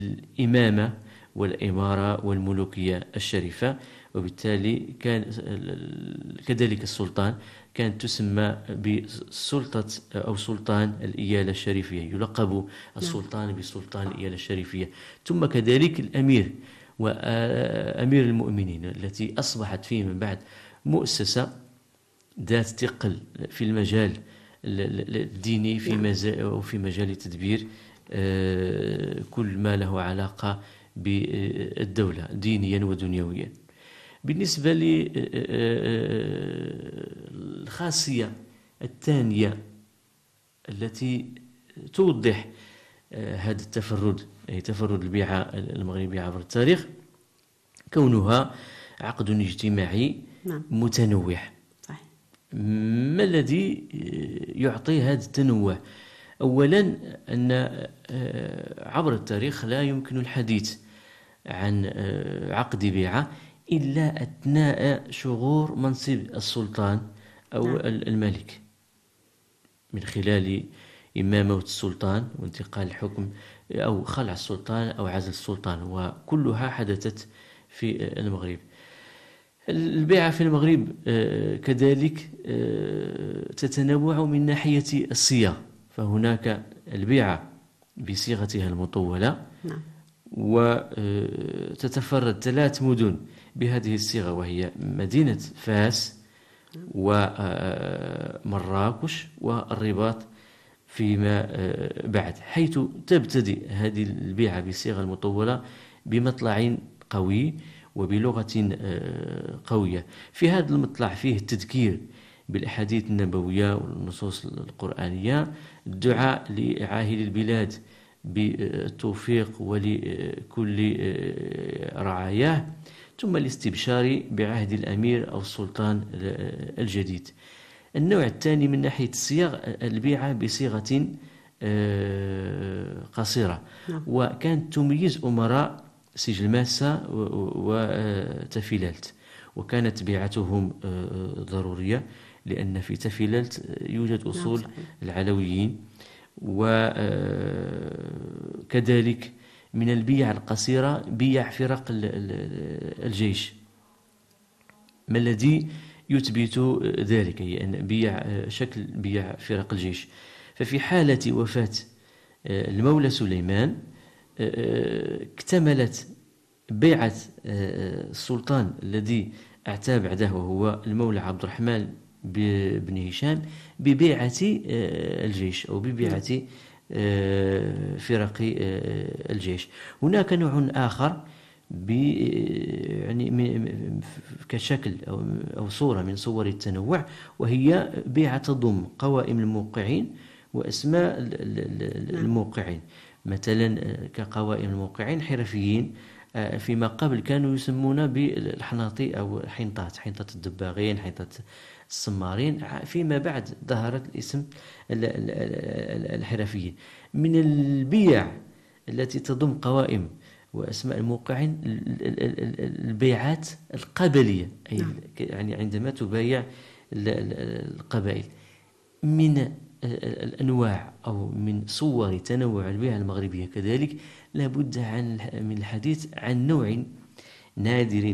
الإمامة والإمارة والملوكية الشريفة. وبالتالي كان كذلك السلطان كانت تسمى بسلطة أو سلطان الإيالة الشريفية، يلقب نعم. السلطان بسلطان الإيالة الشريفية. ثم كذلك الأمير وأمير المؤمنين التي أصبحت فيه من بعد مؤسسة ذات ثقل في المجال الديني، في مجال تدبير كل ما له علاقة بالدولة دينيا ودنيويا. بالنسبة للخاصية الثانية التي توضح هذا التفرد، أي تفرد البيعة المغربية عبر التاريخ، كونها عقد اجتماعي نعم. متنوع. صحيح. ما الذي يعطي هذا التنوع؟ أولا أن عبر التاريخ لا يمكن الحديث عن عقد بيعة إلا أثناء شغور منصب السلطان أو نعم. الملك، من خلال إما موت السلطان وانتقال الحكم أو خلع السلطان أو عزل السلطان، وكلها حدثت في المغرب. البيعة في المغرب كذلك تتنوع من ناحية الصيغ، فهناك البيعة بصيغتها المطولة، نعم. وتتفرد 3 مدن بهذه الصيغة، وهي مدينة فاس ومراكش والرباط فيما بعد، حيث تبتدئ هذه البيعة بصيغة المطولة بمطلع قوي وبلغة قوية. في هذا المطلع فيه التذكير بالأحاديث النبوية والنصوص القرآنية، الدعاء لعاهل البلاد بالتوفيق ولكل رعاياه، ثم الاستبشار بعهد الأمير أو السلطان الجديد. النوع الثاني من ناحية الصيغ البيعة بصيغة قصيرة، وكانت تميز أمراء سجل ماسة وتفيلالت، وكانت بيعتهم ضرورية لأن في تفيلالت يوجد أصول العلويين. وكذلك من البيع القصيرة بيع فرق الجيش. ما الذي يثبت ذلك؟ هي أن شكل بيع فرق الجيش. ففي حالة وفاة المولى سليمان اكتملت بيعة السلطان الذي أعتى بعده وهو المولى عبد الرحمن بن هشام ببيعة الجيش أو ببيعة فرق الجيش. هناك نوع آخر يعني كشكل أو صورة من صور التنوع، وهي بيعة تضم قوائم الموقعين وأسماء الموقعين. مثلا كقوائم الموقعين حرفيين فيما قبل كانوا يسمون بالحناطي أو حنطة الدباغين، حنطة السمارين، فيما بعد ظهرت الاسم الحرفيين. من البيع التي تضم قوائم وأسماء الموقعين البيعات القبلية، أي يعني عندما تبايع القبائل. من الأنواع أو من صور تنوع البيعة المغربية كذلك لابد من الحديث عن نوع نادر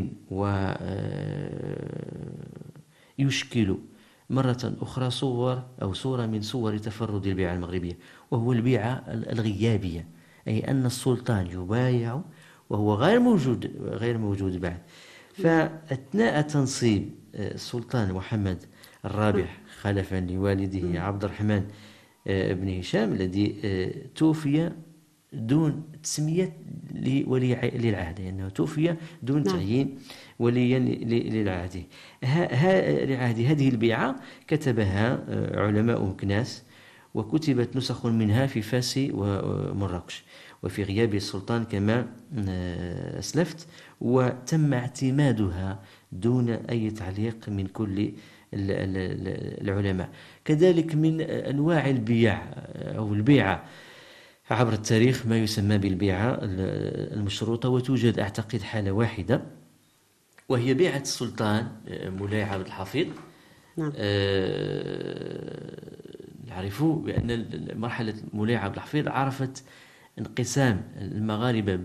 ويشكل مرة أخرى صورة من صور تفرد البيعة المغربية، وهو البيعة الغيابية، أي أن السلطان يبايع وهو غير موجود بعد. فأثناء تنصيب السلطان محمد الرابع خلفا لوالده عبد الرحمن بن هشام الذي توفي دون تسمية لولي للعهد، لأنه يعني توفي دون تعيين وليا للعهد. هذه البيعة كتبها علماء مكناس، وكتبت نسخ منها في فاس ومراكش وفي غياب السلطان كما أسلفت، وتم اعتمادها دون أي تعليق من كل العلماء. كذلك من أنواع البيع أو البيعة عبر التاريخ ما يسمى بالبيعة المشروطة، وتوجد أعتقد حالة واحدة وهي بيعة السلطان مولاي عبد الحفيظ. نعرف بأن مرحلة مولاي عبد الحفيظ عرفت انقسام المغاربة